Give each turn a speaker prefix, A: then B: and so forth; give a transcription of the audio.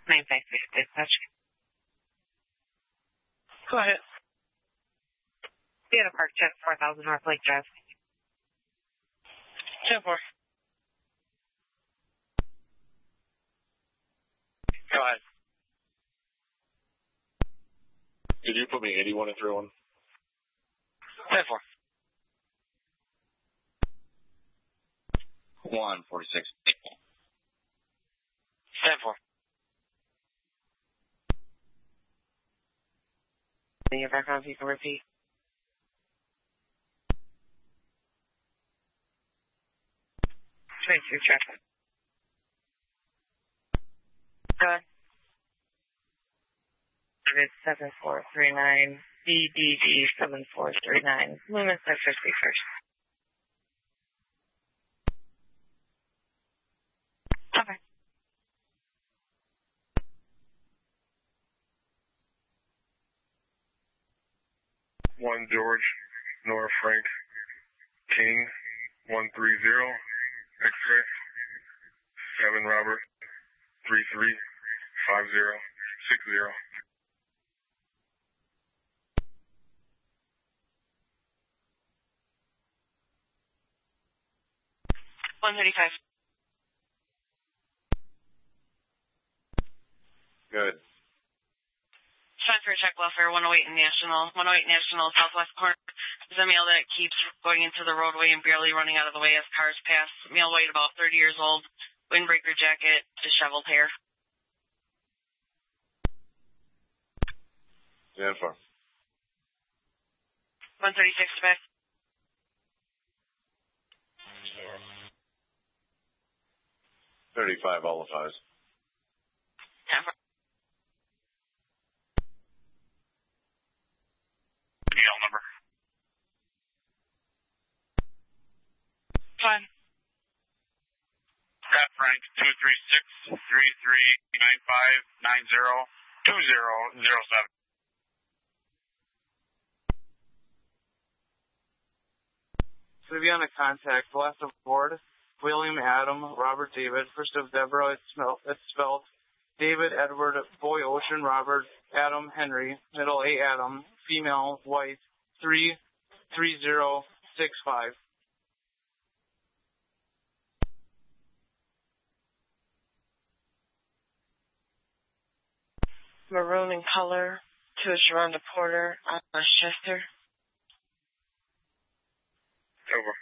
A: 956 dispatch.
B: Go ahead.
A: Theater Park, Jet 4000 North Lake Drive.
B: 10-4. Go ahead.
C: Could you put me 81 and 31?
B: 10-4.
D: 146.
B: 10-4.
A: In your background, if you can repeat. Train through traffic.
B: Go ahead.
A: It's 7439 DDG 7439. Loomis at 51st.
B: Okay.
E: One George, Nora Frank, King, 130, X-ray, 7 Robert, 33, 50, 60.
B: 135.
C: Good.
B: Sign for check welfare 108 National. 108 National southwest corner. There's a male that keeps going into the roadway and barely running out of the way as cars pass. Male weight about 30 years old. Windbreaker jacket, disheveled hair.
C: 10-4.
B: 136 back.
C: 35, all the fives.
B: 10-4.
E: DL number.
B: Fine.
E: Scott Frank, 236-3395-90-2007.
F: So to be on a contact, last of board, William Adam, Robert David, first of Deborah, it's spelled David Edward, boy Ocean Robert, Adam Henry, middle A Adam, female white, 33065.
A: Maroon in color to a Sharonda Porter on Westchester.
E: Over.